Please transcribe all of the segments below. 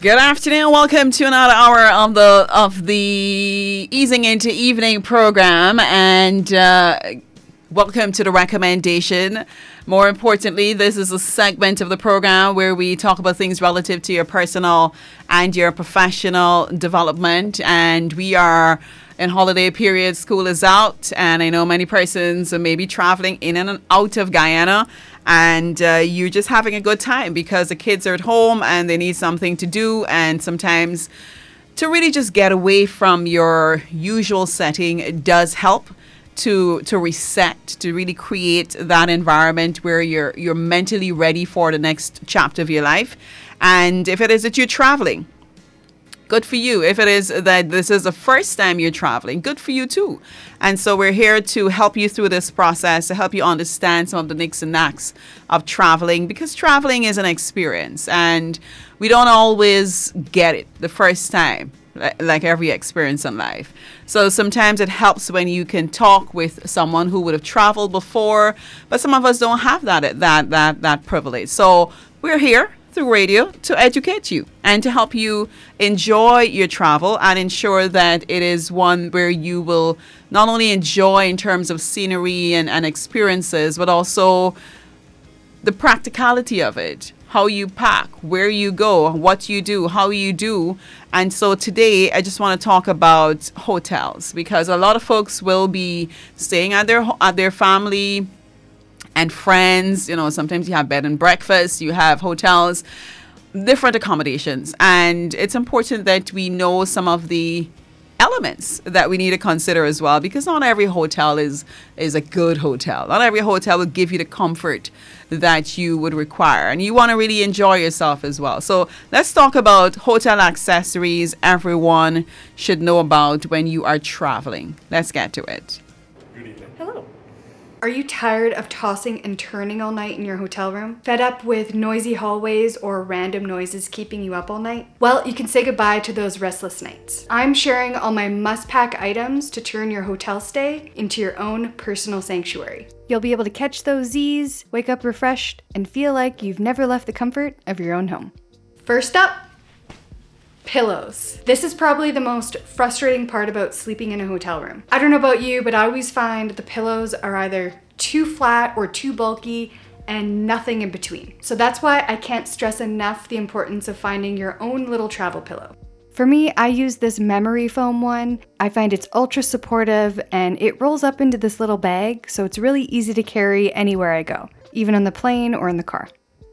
Good afternoon. Welcome to another hour of the Easing into Evening program, and welcome to the recommendation. More importantly, this is a segment of the program where we talk about things relative to your personal and your professional development. And we are in holiday period. School is out, and I know many persons are maybe traveling in and out of Guyana, and you're just having a good time because the kids are at home and they need something to do, and sometimes to really just get away from your usual setting, it does help to reset, to really create that environment where you're mentally ready for the next chapter of your life. And if it is that you're traveling, good for you. If it is that this is the first time you're traveling, good for you too. And so we're here to help you through this process, to help you understand some of the nicks and knacks of traveling, because traveling is an experience and we don't always get it the first time, like every experience in life. So sometimes it helps when you can talk with someone who would have traveled before, but some of us don't have that privilege. So we're here through radio to educate you and to help you enjoy your travel and ensure that it is one where you will not only enjoy in terms of scenery and experiences, but also the practicality of it, how you pack, where you go, what you do, how you do. And so today I just want to talk about hotels, because a lot of folks will be staying at their family and friends. You know, sometimes you have bed and breakfast, you have hotels, different accommodations. And it's important that we know some of the elements that we need to consider as well, because not every hotel is a good hotel. Not every hotel will give you the comfort that you would require, and you want to really enjoy yourself as well. So let's talk about hotel accessories everyone should know about when you are traveling. Let's get to it. Hello. Are you tired of tossing and turning all night in your hotel room? Fed up with noisy hallways or random noises keeping you up all night? Well, you can say goodbye to those restless nights. I'm sharing all my must-pack items to turn your hotel stay into your own personal sanctuary. You'll be able to catch those Z's, wake up refreshed, and feel like you've never left the comfort of your own home. First up, pillows. This is probably the most frustrating part about sleeping in a hotel room. I don't know about you, but I always find the pillows are either too flat or too bulky and nothing in between. So that's why I can't stress enough the importance of finding your own little travel pillow. For me, I use this memory foam one. I find it's ultra supportive and it rolls up into this little bag, so it's really easy to carry anywhere I go, even on the plane or in the car.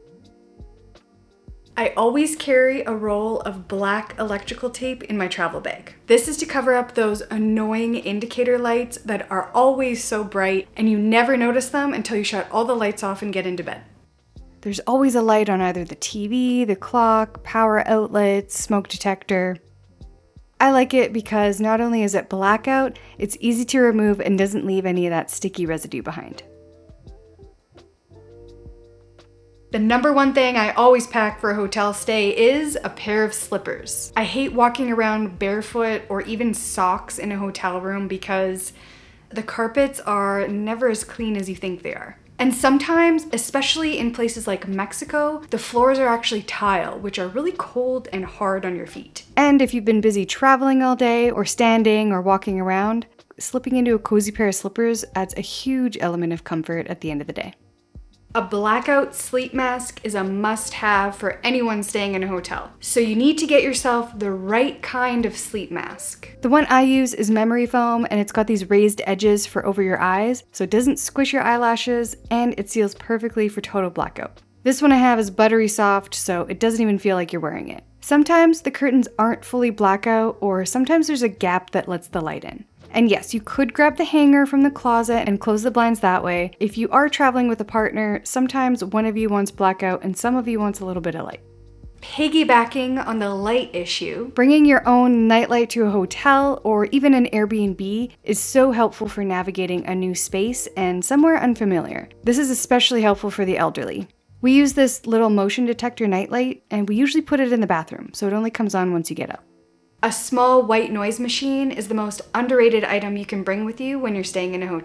I always carry a roll of black electrical tape in my travel bag. This is to cover up those annoying indicator lights that are always so bright and you never notice them until you shut all the lights off and get into bed. There's always a light on either the TV, the clock, power outlets, smoke detector. I like it because not only is it blackout, it's easy to remove and doesn't leave any of that sticky residue behind. The number one thing I always pack for a hotel stay is a pair of slippers. I hate walking around barefoot or even socks in a hotel room because the carpets are never as clean as you think they are. And sometimes, especially in places like Mexico, the floors are actually tile, which are really cold and hard on your feet. And if you've been busy traveling all day or standing or walking around, slipping into a cozy pair of slippers adds a huge element of comfort at the end of the day. A blackout sleep mask is a must-have for anyone staying in a hotel. So you need to get yourself the right kind of sleep mask. The one I use is memory foam, and it's got these raised edges for over your eyes, so it doesn't squish your eyelashes, and it seals perfectly for total blackout. This one I have is buttery soft, so it doesn't even feel like you're wearing it. Sometimes the curtains aren't fully blackout, or sometimes there's a gap that lets the light in. And yes, you could grab the hanger from the closet and close the blinds that way. If you are traveling with a partner, sometimes one of you wants blackout and some of you wants a little bit of light. Piggybacking on the light issue, bringing your own nightlight to a hotel or even an Airbnb is so helpful for navigating a new space and somewhere unfamiliar. This is especially helpful for the elderly. We use this little motion detector nightlight, and we usually put it in the bathroom, so it only comes on once you get up. A small white noise machine is the most underrated item you can bring with you when you're staying in a hotel.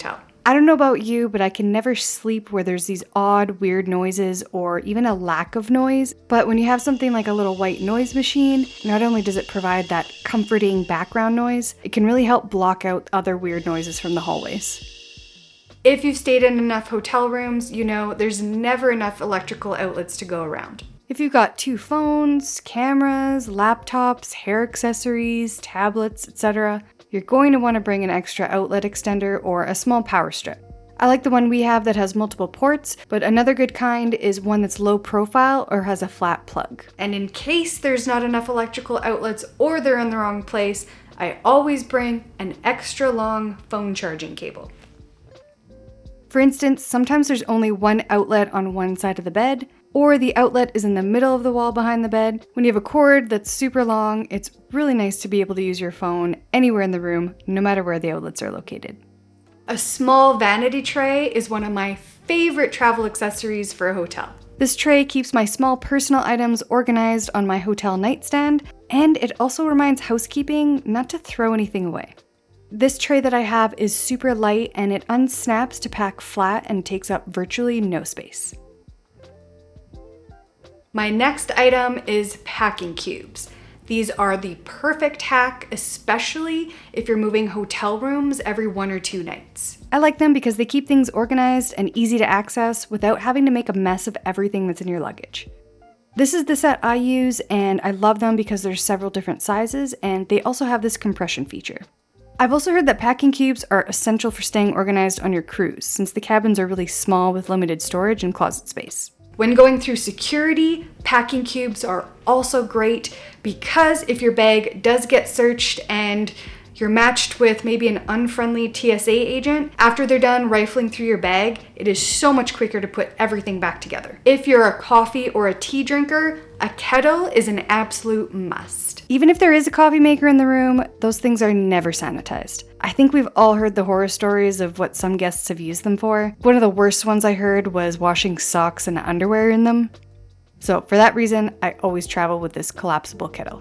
I don't know about you, but I can never sleep where there's these odd, weird noises or even a lack of noise. But when you have something like a little white noise machine, not only does it provide that comforting background noise, it can really help block out other weird noises from the hallways. If you've stayed in enough hotel rooms, you know there's never enough electrical outlets to go around. If you've got 2 phones, cameras, laptops, hair accessories, tablets, etc., you're going to want to bring an extra outlet extender or a small power strip. I like the one we have that has multiple ports, but another good kind is one that's low profile or has a flat plug. And in case there's not enough electrical outlets or they're in the wrong place, I always bring an extra long phone charging cable. For instance, sometimes there's only one outlet on one side of the bed, or the outlet is in the middle of the wall behind the bed. When you have a cord that's super long, it's really nice to be able to use your phone anywhere in the room, no matter where the outlets are located. A small vanity tray is one of my favorite travel accessories for a hotel. This tray keeps my small personal items organized on my hotel nightstand, and it also reminds housekeeping not to throw anything away. This tray that I have is super light and it unsnaps to pack flat and takes up virtually no space. My next item is packing cubes. These are the perfect hack, especially if you're moving hotel rooms every 1 or 2 nights. I like them because they keep things organized and easy to access without having to make a mess of everything that's in your luggage. This is the set I use, and I love them because there's several different sizes and they also have this compression feature. I've also heard that packing cubes are essential for staying organized on your cruise, since the cabins are really small with limited storage and closet space. When going through security, packing cubes are also great because if your bag does get searched and you're matched with maybe an unfriendly TSA agent, after they're done rifling through your bag, it is so much quicker to put everything back together. If you're a coffee or a tea drinker, a kettle is an absolute must. Even if there is a coffee maker in the room, those things are never sanitized. I think we've all heard the horror stories of what some guests have used them for. One of the worst ones I heard was washing socks and underwear in them. So for that reason, I always travel with this collapsible kettle.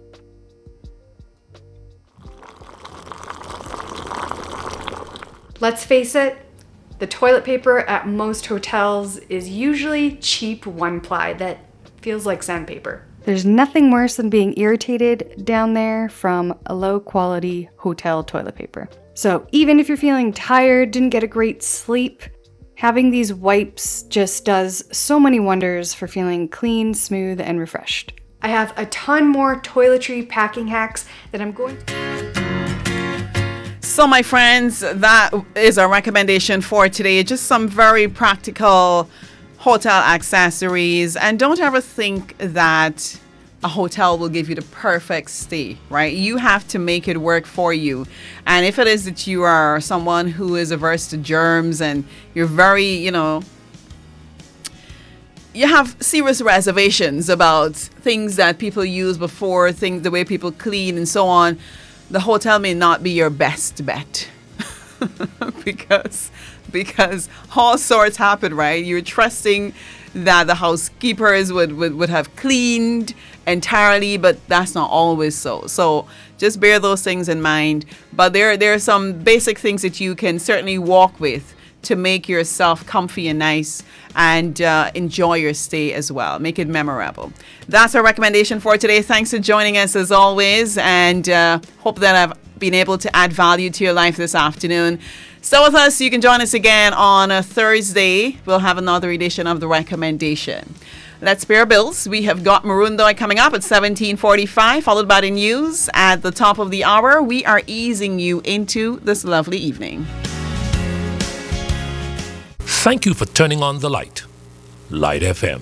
Let's face it, the toilet paper at most hotels is usually cheap 1-ply that feels like sandpaper. There's nothing worse than being irritated down there from a low-quality hotel toilet paper. So even if you're feeling tired, didn't get a great sleep, having these wipes just does so many wonders for feeling clean, smooth, and refreshed. I have a ton more toiletry packing hacks that I'm going to... So my friends, that is our recommendation for today. Just some very practical hotel accessories. And don't ever think that a hotel will give you the perfect stay, right? You have to make it work for you. And if it is that you are someone who is averse to germs and you're very, you have serious reservations about things that people use before, things, the way people clean and so on, the hotel may not be your best bet because all sorts happen, right? You're trusting that the housekeepers would have cleaned entirely, but that's not always so. So just bear those things in mind. But there are some basic things that you can certainly walk with to make yourself comfy and nice and enjoy your stay as well. Make it memorable. That's our recommendation for today. Thanks for joining us as always, and hope that I've been able to add value to your life this afternoon. Stay with us. You can join us again on a Thursday. We'll have another edition of The Recommendation. Let's pay our bills. We have got Maroon Dog coming up at 17:45, followed by the news at the top of the hour. We are easing you into this lovely evening. Thank you for turning on the light. Light FM.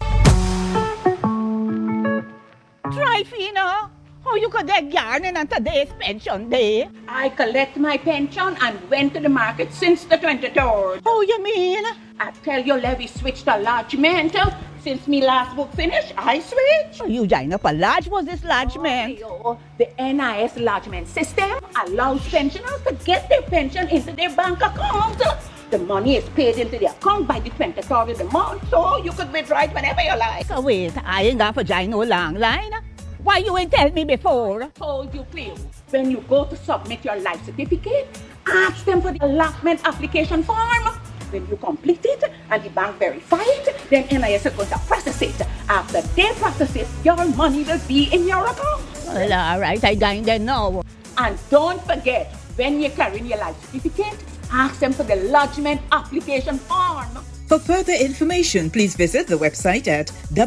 Trifina, how you could get yarning on today's pension day? I collect my pension and went to the market since the 23rd. Oh, you mean? I tell you, Levy switched to lodgement. Since me last book finished, I switched. Oh, you join up a lodge? Was this lodgement? Oh, the NIS lodgement system allows pensioners to get their pension into their bank account. The money is paid into the account by the 23rd of the month, so you could withdraw it whenever you like. So wait, I ain't got to join no long line. Why you ain't tell me before? Told you, please. When you go to submit your life certificate, Ask them for the allotment application form. When you complete it and the bank verify it, then NIS is going to process it. After they process it, your money will be in your account. Well, all right, I dying there now. And don't forget, when you're carrying your life certificate, ask them for the lodgement application form. For further information, please visit the website at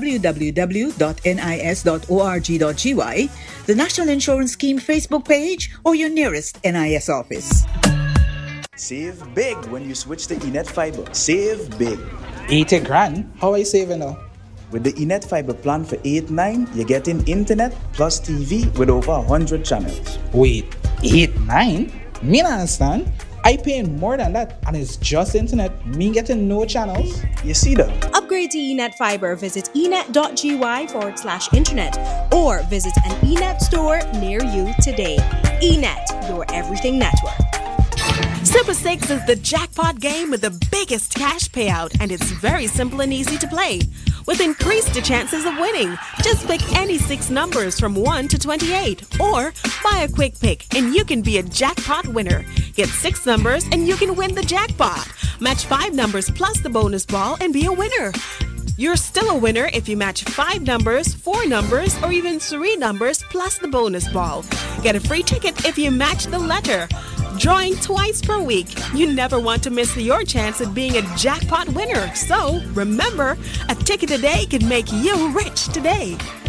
www.nis.org.gy, the National Insurance Scheme Facebook page, or your nearest NIS office. Save big when you switch to Enet Fiber. Save big. 80 grand? How are you saving now? With the Enet Fiber plan for 8-9, you're getting internet plus TV with over 100 channels. Wait, 8-9? Me not understand. I paying more than that, and it's just internet. Me getting no channels. You see that? Upgrade to Enet Fiber. Visit enet.gy/internet or visit an Enet store near you today. Enet, your everything network. Super 6 is the jackpot game with the biggest cash payout, and it's very simple and easy to play. With increased chances of winning, just pick any 6 numbers from 1 to 28, or buy a quick pick and you can be a jackpot winner. Get 6 numbers and you can win the jackpot. Match 5 numbers plus the bonus ball and be a winner. You're still a winner if you match 5 numbers, 4 numbers, or even 3 numbers plus the bonus ball. Get a free ticket if you match the letter. Drawing twice per week. You never want to miss your chance at being a jackpot winner. So remember, a ticket a day can make you rich today.